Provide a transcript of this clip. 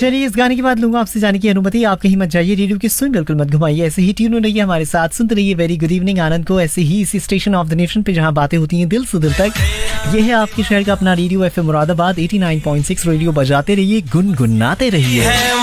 चलिए इस गाने के बाद लूंगा आपसे जाने की अनुमति। आप कहीं मत जाइए, रेडियो की सुन बिल्कुल मत घुमाइए, ऐसे ही ट्यून रहिए हमारे साथ, सुनते रहिए वेरी गुड इवनिंग आनंद को, ऐसे ही इसी स्टेशन ऑफ द नेशन पे जहां बातें होती हैं दिल से दिल तक। ये है आपके शहर का अपना रेडियो FM मुरादाबाद 89.6 रेडियो, बजाते रहिए, गुनगुनाते रहिए।